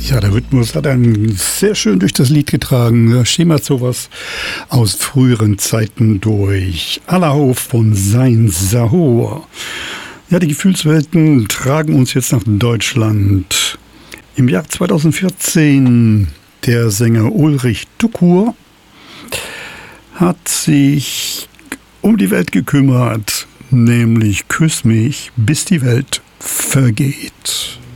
Ja, der Rhythmus hat einen sehr schön durch das Lied getragen. Da schimmert sowas aus früheren Zeiten durch. Allahof von Sein Sahur. Ja, die Gefühlswelten tragen uns jetzt nach Deutschland. Im Jahr 2014 der Sänger Ulrich Tukur hat sich um die Welt gekümmert, nämlich Küss mich, bis die Welt vergeht.